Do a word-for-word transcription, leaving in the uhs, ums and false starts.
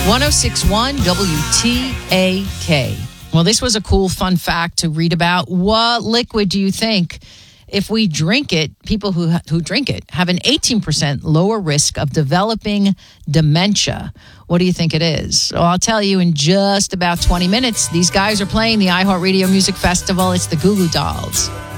one oh six point one W T A K. Well, this was a cool, fun fact to read about. What liquid do you think, if we drink it, people who who drink it have an eighteen percent lower risk of developing dementia? What do you think it is? Well, I'll tell you in just about twenty minutes. These guys are playing the iHeartRadio Music Festival. It's the Goo Goo Dolls.